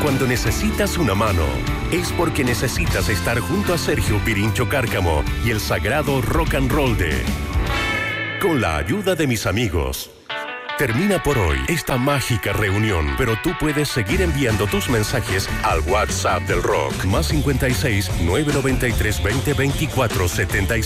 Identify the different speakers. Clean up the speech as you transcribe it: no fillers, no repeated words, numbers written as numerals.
Speaker 1: cuando necesitas una mano, es porque necesitas estar junto a Sergio Pirincho Cárcamo y el sagrado rock and roll de Con la ayuda de mis amigos. Termina por hoy esta mágica reunión, pero tú puedes seguir enviando tus mensajes al WhatsApp del rock, +56 993 20 24 76.